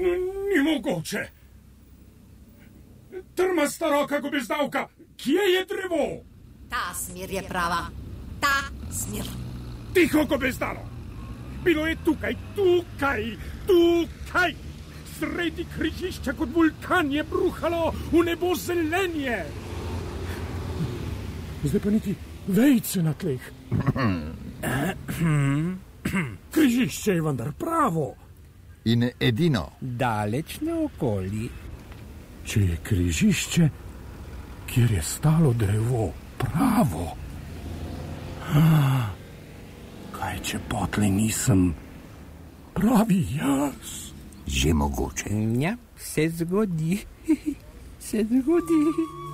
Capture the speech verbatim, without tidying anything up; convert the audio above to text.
Ni mogoče. Trmasta roka gobezdavka, kje je drevo? Ta smer je prava. Ta smer. Tiho, gobezdalo. Bilo je tukaj, tukaj, tukaj. Sredi križišča kot vulkan je bruhalo v nebo zelenje. Zdaj pa niti vejce na tleh. Križišče je vendar pravo. In edino. Daleč naokoli. Če je križišče, kjer je stalo drevo, pravo. Ah, kaj če potlej nisem pravi jaz? Že mogoče. Ja, se zgodi. Se zgodi.